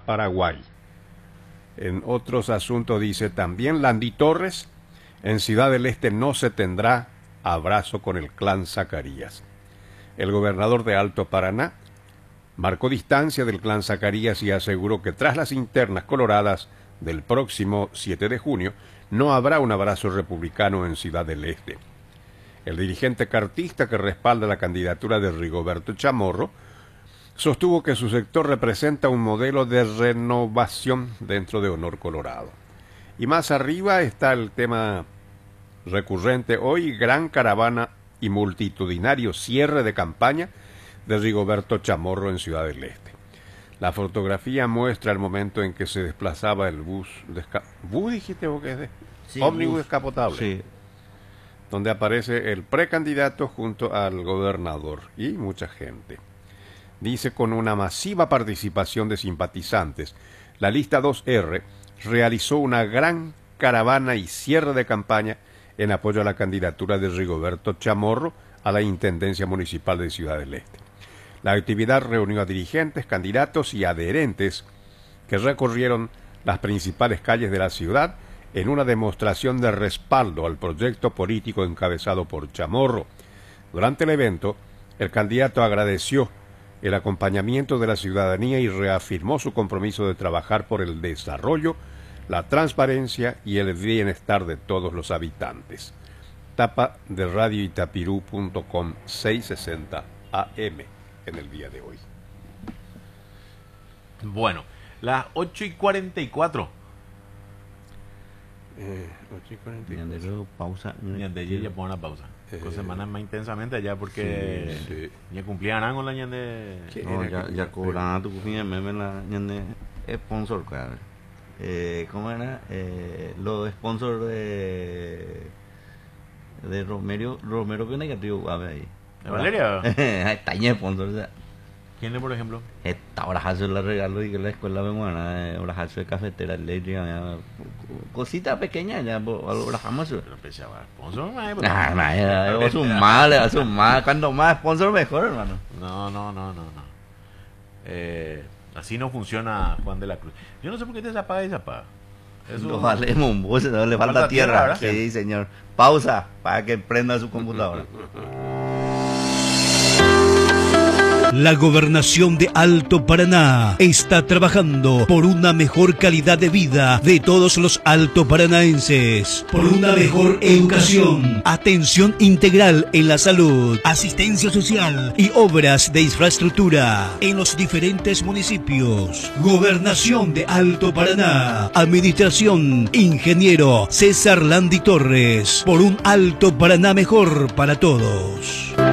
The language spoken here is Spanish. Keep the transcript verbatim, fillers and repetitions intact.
Paraguay. En otros asuntos dice también Landy Torres, en Ciudad del Este no se tendrá abrazo con el clan Zacarías. El gobernador de Alto Paraná marcó distancia del clan Zacarías y aseguró que tras las internas coloradas del próximo siete de junio no habrá un abrazo republicano en Ciudad del Este. El dirigente cartista que respalda la candidatura de Rigoberto Chamorro sostuvo que su sector representa un modelo de renovación dentro de Honor Colorado. Y más arriba está el tema recurrente hoy, gran caravana y multitudinario cierre de campaña de Rigoberto Chamorro en Ciudad del Este. La fotografía muestra el momento en que se desplazaba el bus, desca ¿bus dijiste vos que es de? Sí, ómnibus descapotable, sí, donde aparece el precandidato junto al gobernador y mucha gente. Dice, con una masiva participación de simpatizantes, la lista dos erre realizó una gran caravana y cierre de campaña en apoyo a la candidatura de Rigoberto Chamorro a la Intendencia Municipal de Ciudad del Este. La actividad reunió a dirigentes, candidatos y adherentes que recorrieron las principales calles de la ciudad en una demostración de respaldo al proyecto político encabezado por Chamorro. Durante el evento, el candidato agradeció el acompañamiento de la ciudadanía y reafirmó su compromiso de trabajar por el desarrollo, la transparencia y el bienestar de todos los habitantes. Tapa de radio itapirú punto com, seiscientos sesenta A M en el día de hoy. Bueno, las ocho y cuarenta y cuatro. Eh, ocho y cuarenta y cuatro. Luego pausa. De ya pone una pausa. Eh, Dos semanas más intensamente allá porque sí, sí. Ya cumplían algo la ñande. No, ya, ya cobraban tu cocina, me ven la ñande sponsor, claro. Eh, ¿Cómo era? Eh, los sponsors de de Romero, Romero que negativo, a ver ahí. ¿De Valeria? Está ñe sponsor, o sea. ¿Quién le, por ejemplo? Esta Orajazo la regalo y que la escuela vemos a Orajazo de cafetera eléctrica, cosita pequeña ya, Orajamos. Pero pensaba, sponsor, nah, nah, es un mal, es un mal, cuando más sponsor mejor, hermano. No, no, no, no, no. Eh, así no funciona Juan de la Cruz. Yo no sé por qué te se apaga y se apaga. Eso no vale, no le falta, falta tierra. tierra sí, señor. Pausa para que prenda su computadora. La Gobernación de Alto Paraná está trabajando por una mejor calidad de vida de todos los altoparanaenses, por una mejor educación, atención integral en la salud, asistencia social y obras de infraestructura en los diferentes municipios. Gobernación de Alto Paraná, Administración Ingeniero César Landy Torres, por un Alto Paraná mejor para todos.